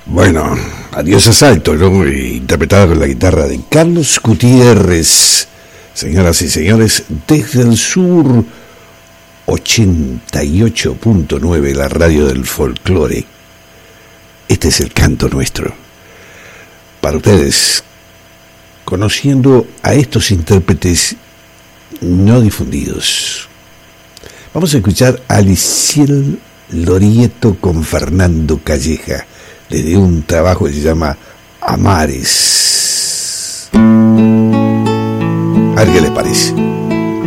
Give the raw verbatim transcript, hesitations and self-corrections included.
Bueno, Adiós Asalto, ¿no? Interpretada con la guitarra de Carlos Gutiérrez. Señoras y señores, desde el sur, ochenta y ocho punto nueve, la radio del folclore. Este es el canto nuestro. Para ustedes, conociendo a estos intérpretes no difundidos. Vamos a escuchar a Lisiel Lorieto con Fernando Calleja, desde un trabajo que se llama Amares. A ver qué les parece.